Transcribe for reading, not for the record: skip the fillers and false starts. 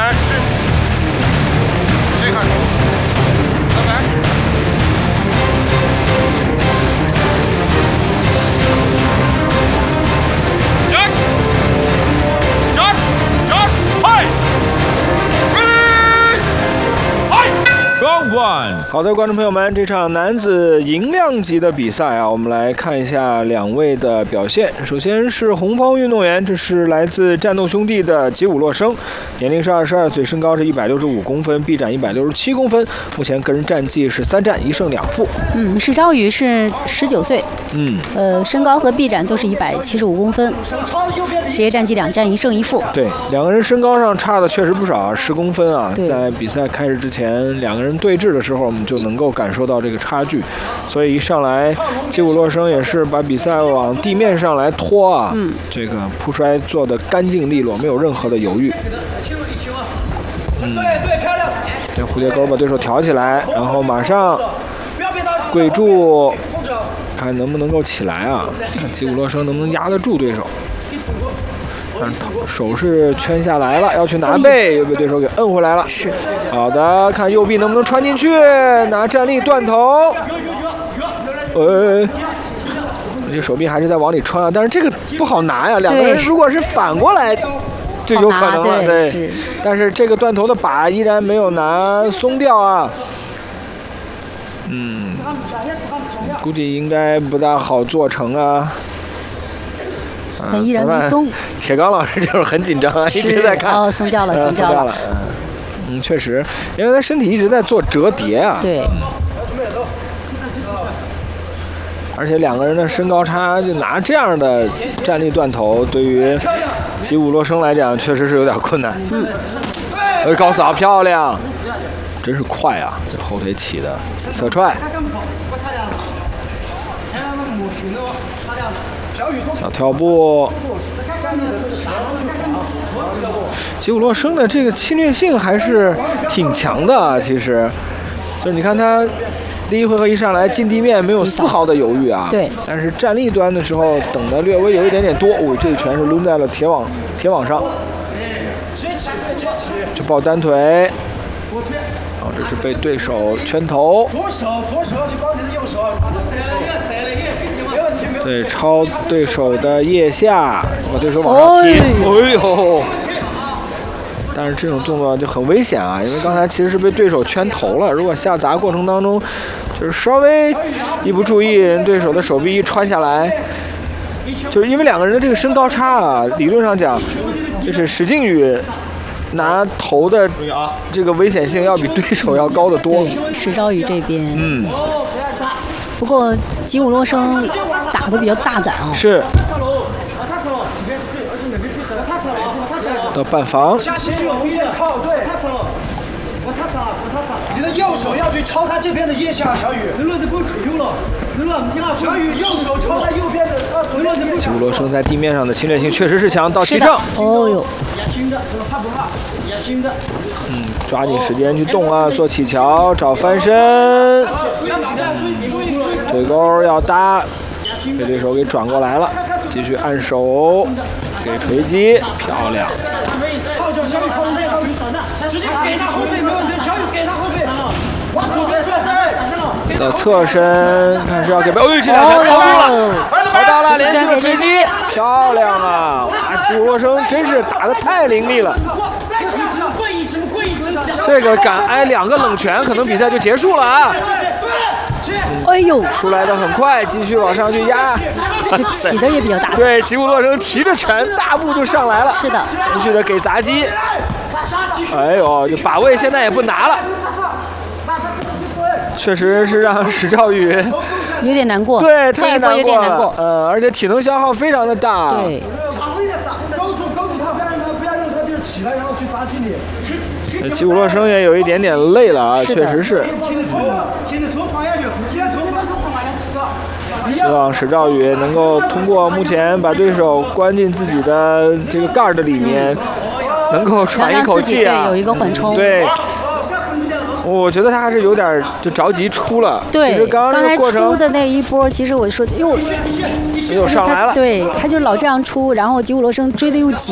action. Second. Come back. Jack. Jack. Jack. Fight. Ready. Fight. Round one。 好的，观众朋友们，这场男子银量级的比赛啊，我们来看一下两位的表现。首先是红方运动员，这是来自战斗兄弟的吉武洛生，年龄是22岁，身高是165公分，臂展167公分，目前个人战绩是3战1胜2负。 史昭宇是19岁，身高和臂展都是175公分，职业战绩2战1胜1负。 对，两个人身高上差的确实不少，10公分啊。在比赛开始之前，两个人对峙的时候，我们就能够感受到这个差距，所以一上来，吉武洛生也是把比赛往地面上来拖啊，这个扑摔做得干净利落，没有任何的犹豫。这蝴蝶钩把对手挑起来，然后马上跪住，看能不能够起来啊？看吉武洛生能不能压得住对手。但手是圈下来了，要去拿背，又被对手给摁回来了。 是， 好的，看右臂能不能穿进去，拿站立断头。这手臂还是在往里穿啊，但是这个不好拿呀。两个人如果是反过来，就有可能了。对，但是这个断头的把依然没有拿松掉啊。估计应该不大好做成啊。 但依然没松。 铁刚老师就是很紧张啊，一直在看。 哦，松掉了，松掉了。 确实，因为他身体一直在做折叠啊。 对。 而且两个人的身高差，就拿这样的站立断头，对于吉武洛生来讲，确实是有点困难。高扫漂亮，真是快啊！这后腿起的侧踹。小跳步，吉武洛生的这个侵略性还是挺强的啊。其实，就是你看他第一回合一上来进地面没有丝毫的犹豫啊。 对。 但是站立端的时候等的略微有一点点多，这一拳是抡在了铁网上，就抱单腿。这是被对手圈头。左手去帮你的右手。对，抄对手的腋下，把对手往上踢。但是这种动作就很危险啊，因为刚才其实是被对手圈头了。如果下砸过程当中，就是稍微一不注意，对手的手臂一穿下来，就是因为两个人的这个身高差啊，理论上讲，就是史靖宇拿头的这个危险性要比对手要高得多。 史昭宇这边，不过吉武洛生打得比较大胆啊。 是。到半防。 你的右手要去抄他这边的腋下，小雨。小雨右手抄他右边的。 吉武洛生在地面上的侵略性确实是强，到齐胜。抓紧时间去动啊，做起桥，找翻身，腿钩要搭，被对手给转过来了，继续按手，给锤击，漂亮。的侧身，看是要给背，这两拳靠住了，靠到了，连续的锤击，漂亮啊！哇，吉武洛生真是打得太凌厉了。这个敢挨2个冷拳，可能比赛就结束了啊！出来的很快，继续往上去压， 这个起的也比较大。 对，吉武洛生提着拳大步就上来了。 是的， 继续的给砸击。这把位现在也不拿了，确实是让史兆宇有点难过。 对，太难过了， 有点难过。 而且体能消耗非常的大。 对。 勾住他，不要让他就是起来，然后去砸击你。 吉武洛生也有一点点累了啊，确实是。希望史兆宇能够通过目前把对手关进自己的这个guard里面，能够喘一口气啊， 有一个缓冲。 对。我觉得他还是有点就着急出了。 对， 其实刚才过程出的那一波，其实我说又上来了。 对，他就老这样出，然后吉武洛生追的又紧。